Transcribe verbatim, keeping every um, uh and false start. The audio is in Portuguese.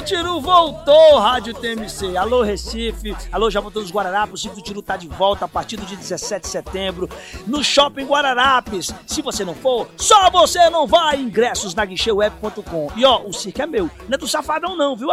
Tiru voltou, Rádio T M C. Alô, Recife. Alô, Jaboatão dos Guararapes. O Circo do Tiru tá de volta a partir do dia dezessete de setembro no Shopping Guararapes. Se você não for, só você não vai. Ingressos na guichê web ponto com. E ó, o circo é meu. Não é do Safadão não, viu?